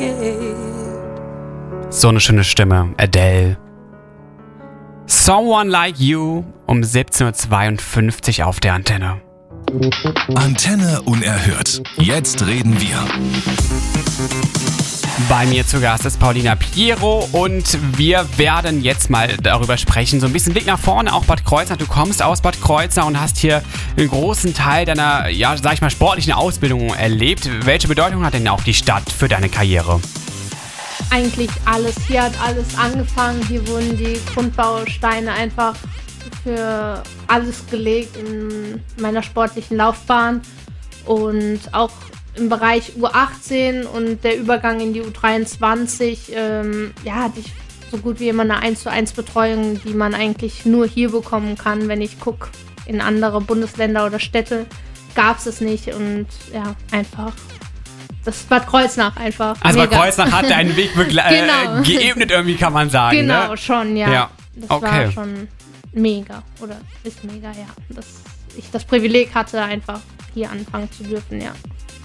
So eine schöne Stimme, Adele. Someone Like You um 17.52 Uhr auf der Antenne. Antenne unerhört. Jetzt reden wir. Bei mir zu Gast ist Paulina Piero und wir werden jetzt mal darüber sprechen, so ein bisschen Blick nach vorne, auch Bad Kreuznach. Du kommst aus Bad Kreuznach und hast hier einen großen Teil deiner, sag ich mal, sportlichen Ausbildung erlebt. Welche Bedeutung hat denn auch die Stadt für deine Karriere? Eigentlich alles. Hier hat alles angefangen. Hier wurden die Grundbausteine einfach für alles gelegt in meiner sportlichen Laufbahn. Und auch im Bereich U18 und der Übergang in die U23, hatte ich so gut wie immer eine 1:1 Betreuung, die man eigentlich nur hier bekommen kann. Wenn ich gucke in andere Bundesländer oder Städte, gab es nicht. Und ja, einfach... Das ist Bad Kreuznach einfach. Also mega. Bad Kreuznach hat deinen Weg Genau. geebnet irgendwie, kann man sagen. Genau, ne? schon, ja. Das okay. war schon mega. Oder ist mega, ja. Dass ich das Privileg hatte, einfach hier anfangen zu dürfen, ja.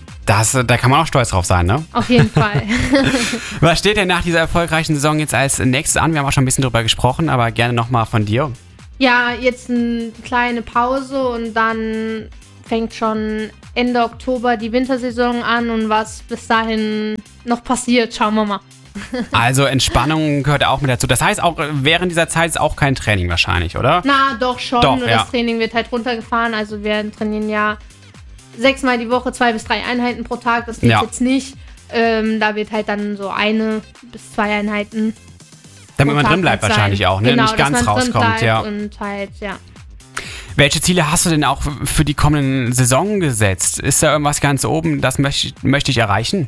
Da kann man auch stolz drauf sein, ne? Auf jeden Fall. Was steht denn nach dieser erfolgreichen Saison jetzt als nächstes an? Wir haben auch schon ein bisschen drüber gesprochen, aber gerne nochmal von dir. Ja, jetzt eine kleine Pause und dann fängt schon Ende Oktober die Wintersaison an und was bis dahin noch passiert, schauen wir mal. Also Entspannung gehört auch mit dazu. Das heißt, auch während dieser Zeit ist auch kein Training wahrscheinlich, oder? Na, doch schon. Doch, nur ja. Das Training wird halt runtergefahren. Also wir trainieren ja 6-mal die Woche, 2 bis 3 Einheiten pro Tag. Das geht jetzt nicht. Da wird halt dann so 1 bis 2 Einheiten. Damit man drin bleibt wahrscheinlich auch, ne? Genau, nicht ganz dass man rauskommt, drin bleibt ja. Und halt, ja. Welche Ziele hast du denn auch für die kommenden Saison gesetzt? Ist da irgendwas ganz oben, das möchte ich erreichen?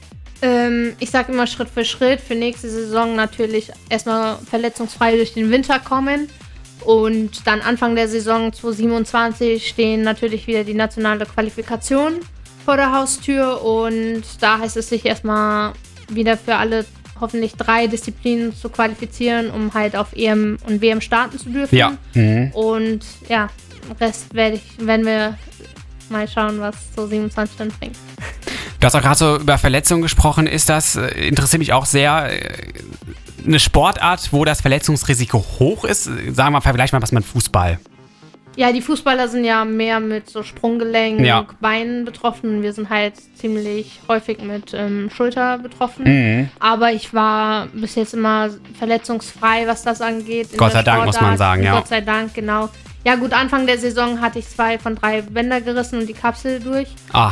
Ich sage immer Schritt für Schritt. Für nächste Saison natürlich erstmal verletzungsfrei durch den Winter kommen. Und dann Anfang der Saison 2027 stehen natürlich wieder die nationale Qualifikation vor der Haustür. Und da heißt es sich erstmal wieder für alle hoffentlich 3 Disziplinen zu qualifizieren, um halt auf EM und WM starten zu dürfen. Ja. Mhm. Und ja, Rest werden wir mal schauen, was so 27 dann bringt. Du hast auch gerade so über Verletzungen gesprochen. Interessiert mich auch sehr, eine Sportart, wo das Verletzungsrisiko hoch ist? Sagen wir mal, vergleich mal was mit Fußball. Ja, die Fußballer sind ja mehr mit so Sprunggelenk, Beinen betroffen. Wir sind halt ziemlich häufig mit Schulter betroffen. Mhm. Aber ich war bis jetzt immer verletzungsfrei, was das angeht. Gott sei Dank, muss man sagen, ja. Gott sei Dank, genau. Ja gut, Anfang der Saison hatte ich 2 von 3 Bänder gerissen und die Kapsel durch.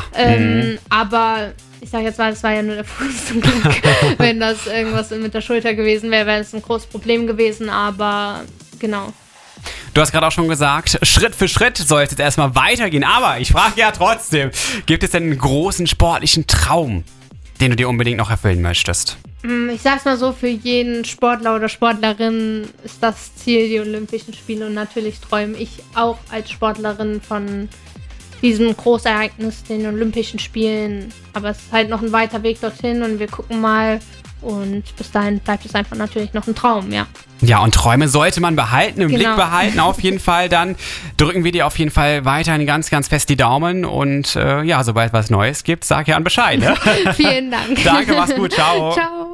Aber ich sag jetzt mal, das war ja nur der Fuß zum Glück. Wenn das irgendwas mit der Schulter gewesen wäre, wäre es ein großes Problem gewesen. Aber genau. Du hast gerade auch schon gesagt, Schritt für Schritt soll es jetzt erstmal weitergehen. Aber ich frage ja trotzdem, gibt es denn einen großen sportlichen Traum, den du dir unbedingt noch erfüllen möchtest? Ich sag's mal so, für jeden Sportler oder Sportlerin ist das Ziel die Olympischen Spiele. Und natürlich träume ich auch als Sportlerin von diesem Großereignis, den Olympischen Spielen. Aber es ist halt noch ein weiter Weg dorthin und wir gucken mal. Und bis dahin bleibt es einfach natürlich noch ein Traum, ja. Ja, und Träume sollte man behalten, im Genau. Blick behalten auf jeden Fall. Dann drücken wir dir auf jeden Fall weiterhin ganz, ganz fest die Daumen. Und sobald was Neues gibt, sag ja an Bescheid. Ne? Vielen Dank. Danke, mach's gut, ciao. Ciao.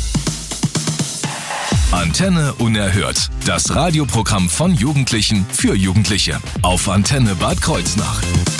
Antenne unerhört. Das Radioprogramm von Jugendlichen für Jugendliche. Auf Antenne Bad Kreuznach.